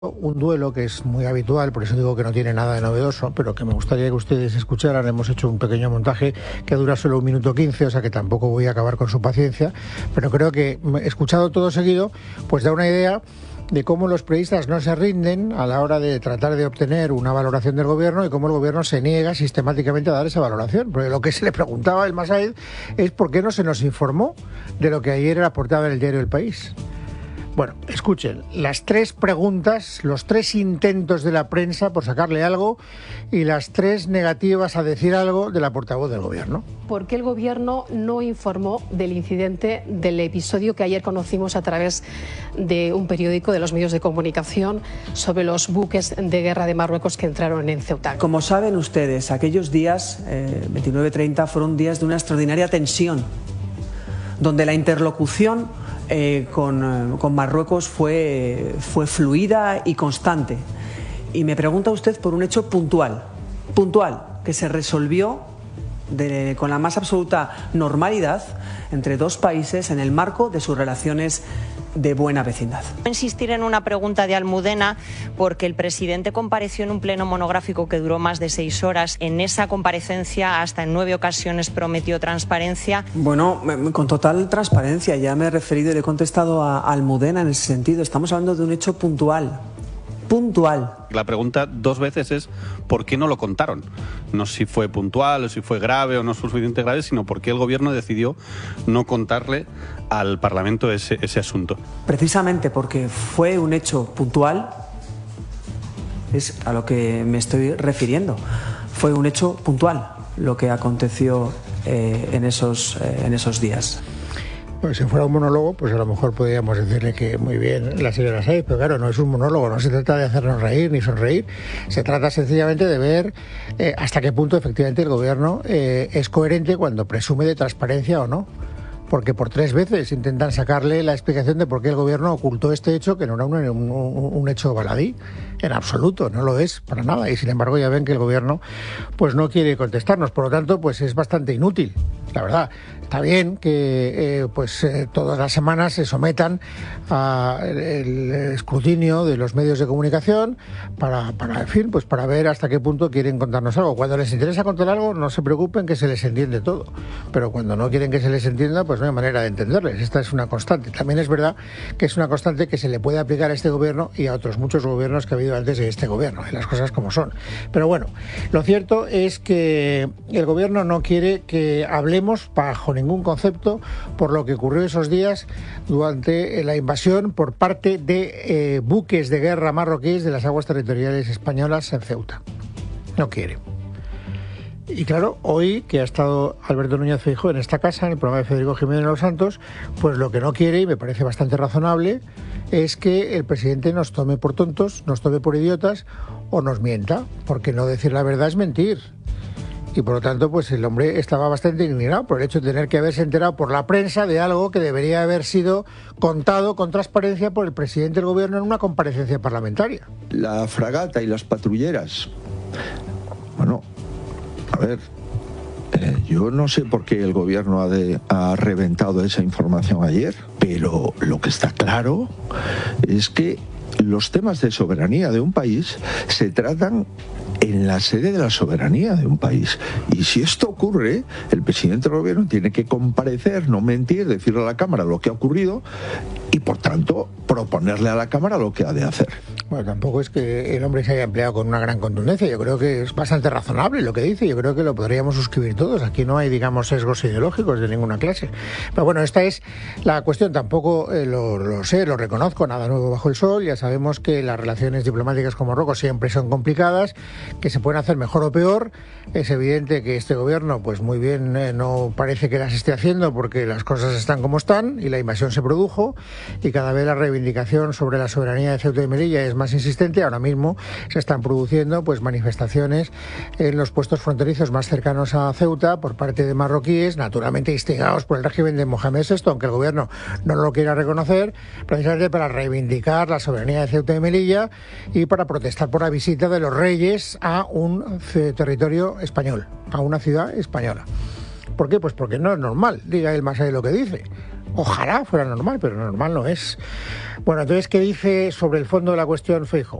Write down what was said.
Un duelo que es muy habitual, por eso digo que no tiene nada de novedoso, pero que me gustaría que ustedes escucharan. Hemos hecho un pequeño montaje que dura solo 1 minuto 15, o sea que tampoco voy a acabar con su paciencia, pero creo que, escuchado todo seguido, pues da una idea de cómo los periodistas no se rinden a la hora de tratar de obtener una valoración del gobierno y cómo el gobierno se niega sistemáticamente a dar esa valoración. Porque lo que se le preguntaba a El Masaid es por qué no se nos informó de lo que ayer era portada en el diario El País. Bueno, escuchen, las 3 preguntas, los 3 intentos de la prensa por sacarle algo y las 3 negativas a decir algo de la portavoz del gobierno. ¿Por qué el gobierno no informó del incidente, del episodio que ayer conocimos a través de un periódico, de los medios de comunicación, sobre los buques de guerra de Marruecos que entraron en Ceuta? Como saben ustedes, aquellos días, 29-30, fueron días de una extraordinaria tensión, donde la interlocución con Marruecos fue fluida y constante. Y me pregunta usted por un hecho puntual, que se resolvió con la más absoluta normalidad entre 2 países en el marco de sus relaciones de buena vecindad. Insistir en una pregunta de Almudena porque el presidente compareció en un pleno monográfico que duró más de 6 horas. En esa comparecencia hasta en 9 ocasiones prometió transparencia. Bueno, con total transparencia. Ya me he referido y le he contestado a Almudena en ese sentido. Estamos hablando de un hecho puntual. La pregunta 2 veces es ¿por qué no lo contaron? No si fue puntual o si fue grave o no suficientemente grave, sino por qué el gobierno decidió no contarle al Parlamento ese asunto. Precisamente porque fue un hecho puntual, es a lo que me estoy refiriendo. Fue un hecho puntual lo que aconteció en esos días. Pues si fuera un monólogo, pues a lo mejor podríamos decirle que muy bien la señora Said, pero claro, no es un monólogo, no se trata de hacernos reír ni sonreír, se trata sencillamente de ver hasta qué punto efectivamente el gobierno es coherente cuando presume de transparencia o no. Porque por 3 veces intentan sacarle la explicación de por qué el gobierno ocultó este hecho, que no era un hecho baladí, en absoluto, no lo es para nada, y sin embargo ya ven que el gobierno pues no quiere contestarnos, por lo tanto pues es bastante inútil, la verdad. Está bien que todas las semanas se sometan al escrutinio de los medios de comunicación para ver hasta qué punto quieren contarnos algo. Cuando les interesa contar algo, no se preocupen que se les entiende todo, pero cuando no quieren que se les entienda, pues no hay manera de entenderles. Esta es una constante. También es verdad que es una constante que se le puede aplicar a este gobierno y a otros muchos gobiernos que ha habido antes de este gobierno, las cosas como son. Pero bueno, lo cierto es que el gobierno no quiere que hablemos bajo ningún concepto por lo que ocurrió esos días durante la invasión por parte de buques de guerra marroquíes de las aguas territoriales españolas en Ceuta. No quiere. Y claro, hoy que ha estado Alberto Núñez Feijóo en esta casa, en el programa de Federico Jiménez Los Santos, pues lo que no quiere, y me parece bastante razonable, es que el presidente nos tome por tontos, nos tome por idiotas o nos mienta, porque no decir la verdad es mentir. Y por lo tanto, pues el hombre estaba bastante indignado por el hecho de tener que haberse enterado por la prensa de algo que debería haber sido contado con transparencia por el presidente del gobierno en una comparecencia parlamentaria. La fragata y las patrulleras. Bueno, a ver, yo no sé por qué el gobierno ha reventado esa información ayer, pero lo que está claro es que los temas de soberanía de un país se tratan en la sede de la soberanía de un país. Y si esto ocurre, el presidente del gobierno tiene que comparecer, no mentir, decirle a la Cámara lo que ha ocurrido y, por tanto, proponerle a la Cámara lo que ha de hacer. Bueno, tampoco es que el hombre se haya empleado con una gran contundencia. Yo creo que es bastante razonable lo que dice. Yo creo que lo podríamos suscribir todos. Aquí no hay, digamos, sesgos ideológicos de ninguna clase. Pero bueno, esta es la cuestión. Tampoco lo sé, lo reconozco, nada nuevo bajo el sol. Ya sabemos que las relaciones diplomáticas con Marruecos siempre son complicadas, que se pueden hacer mejor o peor. Es evidente que este gobierno, pues muy bien, no parece que las esté haciendo porque las cosas están como están y la invasión se produjo y cada vez la reivindicación sobre la soberanía de Ceuta y Melilla es más insistente. Ahora mismo se están produciendo pues manifestaciones en los puestos fronterizos más cercanos a Ceuta por parte de marroquíes, naturalmente instigados por el régimen de Mohamed VI, aunque el gobierno no lo quiera reconocer, precisamente para reivindicar la soberanía de Ceuta y Melilla y para protestar por la visita de los reyes a un territorio español, a una ciudad española. ¿Por qué? Pues porque no es normal, diga él más de lo que dice. Ojalá fuera normal, pero normal no es. Bueno, entonces, ¿qué dice sobre el fondo de la cuestión Feijóo?